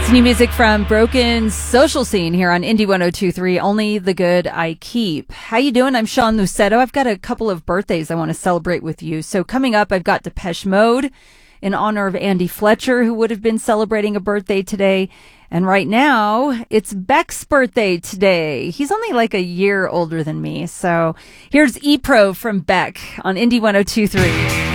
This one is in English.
It's new music from Broken Social Scene here on Indie 102.3, Only the Good I Keep. How you doing? I'm Sean Lucetto. I've got a couple of birthdays I want to celebrate with you. So coming up, I've got Depeche Mode in honor of Andy Fletcher, who would have been celebrating a birthday today. And right now, it's Beck's birthday today. He's only like a year older than me. So here's E-Pro from Beck on Indie 102.3.